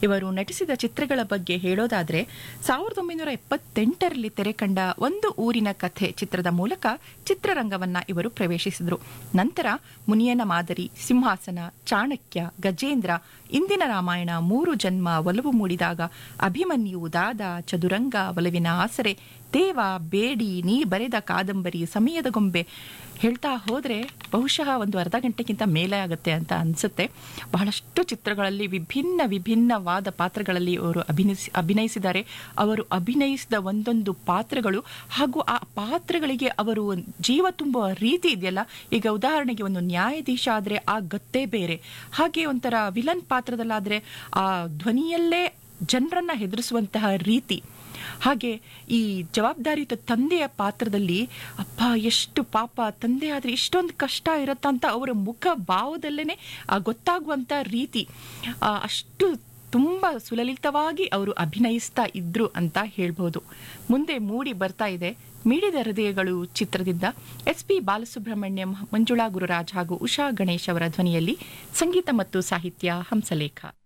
ಇವರು ನಟಿಸಿದ ಚಿತ್ರಗಳ ಬಗ್ಗೆ ಹೇಳೋದಾದ್ರೆ 1978ರಲ್ಲಿ ತೆರೆ ಕಂಡ ಒಂದು ಊರಿನ ಕಥೆ ಚಿತ್ರದ ಮೂಲಕ ಚಿತ್ರರಂಗವನ್ನ ಇವರು ಪ್ರವೇಶಿಸಿದರು. ನಂತರ ಮುನಿಯನ ಮಾದರಿ, ಸಿಂಹಾಸನ, ಚಾಣಕ್ಯ, ಗಜೇಂದ್ರ, ಇಂದಿನ ರಾಮಾಯಣ, 3 ಜನ್ಮ, ಒಲವು ಮೂಡಿದಾಗ, ಅಭಿಮನ್ಯು, ದಾದ, ಚದುರಂಗ, ಒಲವಿನ ಆಸರೆ, ದೇವ, ಬೇಡಿ, ನೀ ಬರೆದ ಕಾದಂಬರಿ, ಸಮಯದ ಗೊಂಬೆ ಹೇಳ್ತಾ ಹೋದ್ರೆ ಬಹುಶಃ ಒಂದು ಅರ್ಧ ಗಂಟೆಗಿಂತ ಮೇಲೆ ಆಗುತ್ತೆ ಅಂತ ಅನ್ಸುತ್ತೆ. ಬಹಳಷ್ಟು ಚಿತ್ರಗಳಲ್ಲಿ ವಿಭಿನ್ನವಾದ ಪಾತ್ರಗಳಲ್ಲಿ ಅವರು ಅಭಿನಯಿಸಿದ್ದಾರೆ. ಅವರು ಅಭಿನಯಿಸಿದ ಒಂದೊಂದು ಪಾತ್ರಗಳು ಹಾಗೂ ಆ ಪಾತ್ರಗಳಿಗೆ ಅವರು ಜೀವ ತುಂಬುವ ರೀತಿ ಇದೆಯಲ್ಲ. ಈಗ ಉದಾಹರಣೆಗೆ ಒಂದು ನ್ಯಾಯಾಧೀಶ ಆದರೆ ಆ ಗತ್ತೇ ಬೇರೆ, ಹಾಗೆ ಒಂಥರ ವಿಲನ್ ಪಾತ್ರದಲ್ಲಾದ್ರೆ ಆ ಧ್ವನಿಯಲ್ಲೇ ಜನರನ್ನ ಹೆದರಿಸುವಂತಹ ರೀತಿ, ಹಾಗೆ ಈ ಜವಾಬ್ದಾರಿಯುತ ತಂದೆಯ ಪಾತ್ರದಲ್ಲಿ ಅಪ್ಪ ಎಷ್ಟು ಪಾಪ, ತಂದೆ ಆದ್ರೆ ಇಷ್ಟೊಂದು ಕಷ್ಟ ಇರತ್ತ ಅಂತ ಅವರ ಮುಖ ಭಾವದಲ್ಲೇನೆ ಗೊತ್ತಾಗುವಂತ ರೀತಿ, ಅಷ್ಟು ತುಂಬಾ ಸುಲಲಿತವಾಗಿ ಅವರು ಅಭಿನಯಿಸ್ತಾ ಇದ್ರು ಅಂತ ಹೇಳ್ಬೋದು. ಮುಂದೆ ಮೂಡಿ ಬರ್ತಾ ಇದೆ ಮಿಡಿದ ಹೃದಯಗಳು ಚಿತ್ರದಿಂದ SP ಬಾಲಸುಬ್ರಹ್ಮಣ್ಯಂ, ಮಂಜುಳಾ ಗುರುರಾಜ್ ಹಾಗೂ ಉಷಾ ಗಣೇಶ್ ಅವರ ಧ್ವನಿಯಲ್ಲಿ ಸಂಗೀತ ಮತ್ತು ಸಾಹಿತ್ಯ ಹಂಸಲೇಖ.